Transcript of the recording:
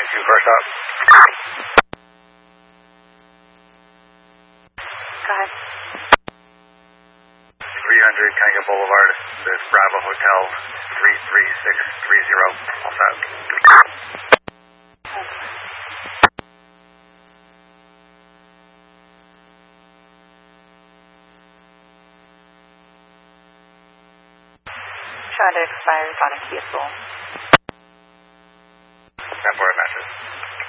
2 first up. Go ahead. 300 Kanga Boulevard. This Bravo Hotel 33630. All set. Showing it expires on a Kia Soul.